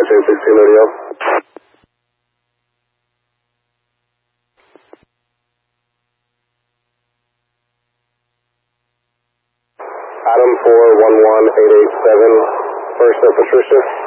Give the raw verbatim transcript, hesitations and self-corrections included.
dispatching sixteen radio. Adam four one one eight eight seven, first of Patricia.